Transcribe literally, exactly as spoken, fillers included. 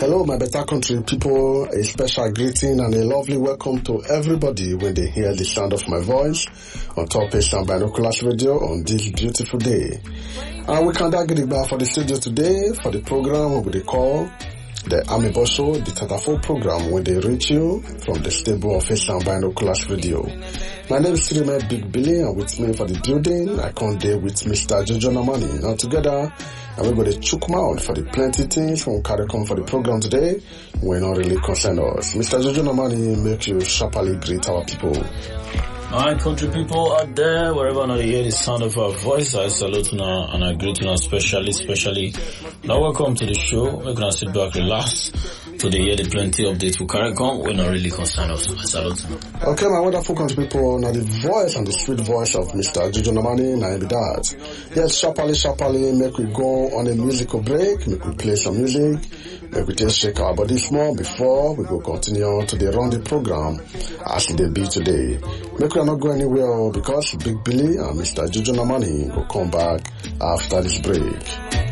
Hello, my better country people. A special greeting and a lovely welcome to everybody when they hear the sound of my voice on Top Asian Binoculars Radio on this beautiful day. And we can't get it back for the studio today for the program we call the Amibosho, the Tatafo program, where they reach you from the stable of Asian Binoculars Radio. My name is Sirimet Big Billy, and with me for the building, I come there with Mister Jojo Namani. Now together, and we're going to chook mouth for the plenty things we'll carry come for the program today. We're not really concerned us. Mister Jojo Namani, make you sharply greet our people. My country people out there, wherever you hear the sound of our voice, I salute you now and I greet you now specially, specially. Now welcome to the show. We're going to sit back, relax. Today hear the plenty updates we carry on. We're not really concerned us. I salute you. Okay, my wonderful country people, now the voice and the sweet voice of Mister Jojo Namani, now be that. Yes, sharply, sharply, make we go on a musical break, make we play some music, make we just shake our body small before we go continue to the run the program as it be today. Make we not go anywhere because Big Billy and Mister Jojo Namani will come back after this break.